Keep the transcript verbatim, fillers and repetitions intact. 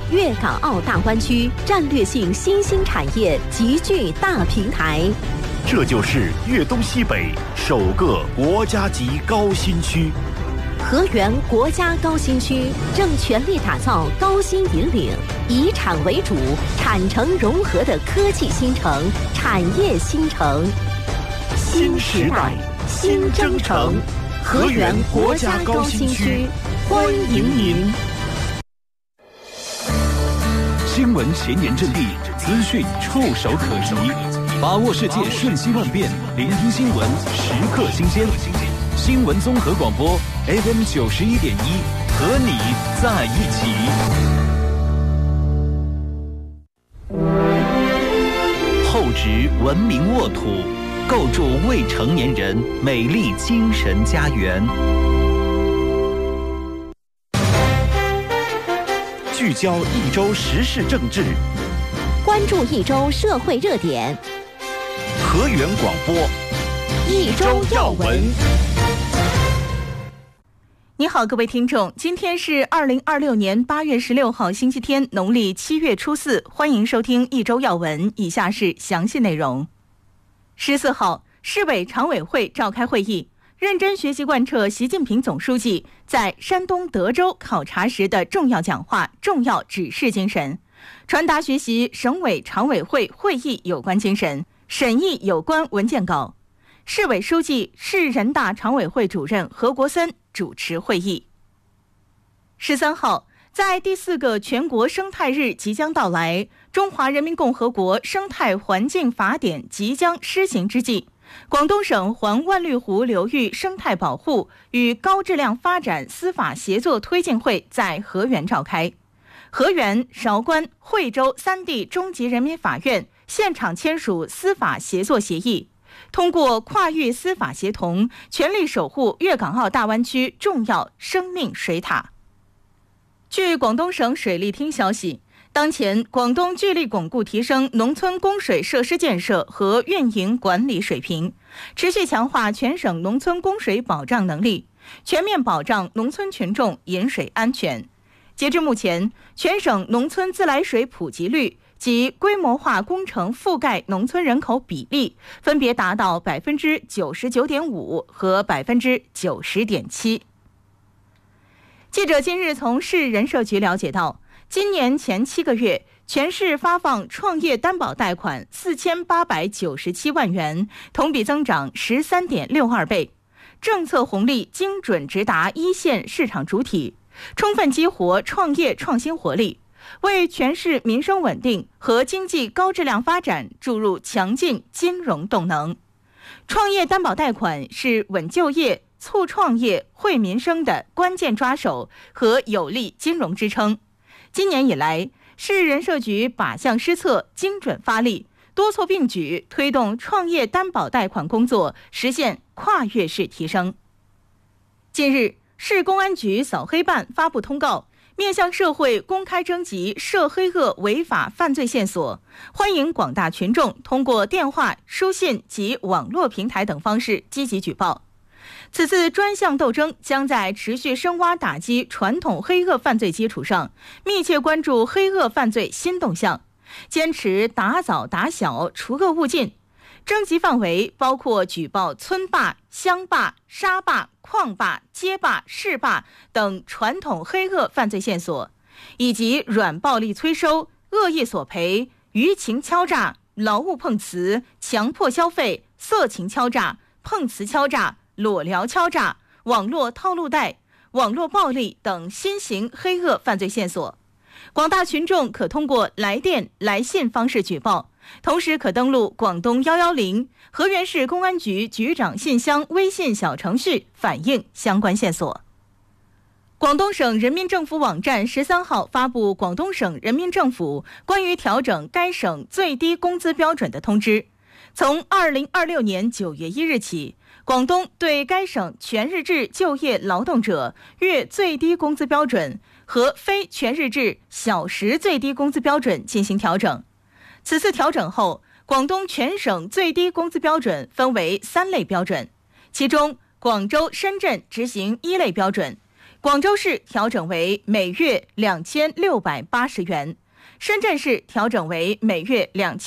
粤港澳大湾区战略性新兴产业集聚大平台。 这就是粤东西北首个国家级高新区。 河源国家高新区正全力打造高新引领、以产为主、产城融合的科技新城、产业新城。新时代，新征程，河源国家高新区，欢迎您。 新闻前沿阵地，资讯触手可及，把握世界瞬息万变，聆听新闻时刻新鲜。新闻综合广播 F M 九十一点一，和你在一起。厚植文明沃土，构筑未成年人美丽精神家园。 聚焦一周时事政治， 关注一周社会热点。 河源广播一周要闻。 你好，各位听众，今天是二零二六年八月十六号星期天，农历七月初四，欢迎收听一周要闻。以下是详细内容。十四号，市委常委会召开会议，认真学习贯彻习近平总书记在山东德州考察时的重要讲话、重要指示精神，传达学习省委常委会会议有关精神，审议有关文件稿。市委书记、市人大常委会主任何国森主持会议。十三号，在第四个全国生态日即将到来，中华人民共和国生态环境法典即将施行之际，广东省环万绿湖流域生态保护与高质量发展司法协作推进会在河源召开。河源、韶关、惠州三地中级人民法院现场签署司法协作协议，通过跨域司法协同，全力守护粤港澳大湾区重要生命水塔。据广东省水利厅消息，当前广东聚力巩固提升农村供水设施建设和运营管理水平，持续强化全省农村供水保障能力，全面保障农村群众饮水安全。截至目前，全省农村自来水普及率及规模化工程覆盖农村人口比例分别达到百分之九十九点五和百分之九十点七。记者今日从市人社局了解到，今年前七个月，全市发放创业担保贷款四千八百九十七万元，同比增长十三点六二倍，政策红利精准直达一线市场主体，充分激活创业创新活力，为全市民生稳定和经济高质量发展注入强劲金融动能。创业担保贷款是稳就业、促创业、惠民生的关键抓手和有力金融支撑。今年以来，市人社局靶向施策，精准发力，多措并举，推动创业担保贷款工作实现跨越式提升。近日，市公安局扫黑办发布通告，面向社会公开征集涉黑恶违法犯罪线索，欢迎广大群众通过电话、书信及网络平台等方式积极举报。此次专项斗争将在持续深挖打击传统黑恶犯罪基础上，密切关注黑恶犯罪新动向，坚持打早打小，除恶务尽。征集范围包括举报村霸、乡霸、沙霸、矿霸、街霸、市霸等传统黑恶犯罪线索，以及软暴力催收、恶意索赔、舆情敲诈、劳务碰瓷、强迫消费、色情敲诈、碰瓷敲诈、裸聊敲诈、网络套路贷、网络暴力等新型黑恶犯罪线索。广大群众可通过来电、来信方式举报，同时可登录广东一一零、河源市公安局局长信箱微信小程序反映相关线索。广东省人民政府网站十三号发布广东省人民政府关于调整该省最低工资标准的通知，从二零二六年九月一日起，广东对该省全日制就业劳动者月最低工资标准和非全日制小时最低工资标准进行调整。此次调整后，广东全省最低工资标准分为三类标准，其中广州、深圳执行一类标准， 广州市调整为每月两千六百八十元，深圳市调整为每月两千。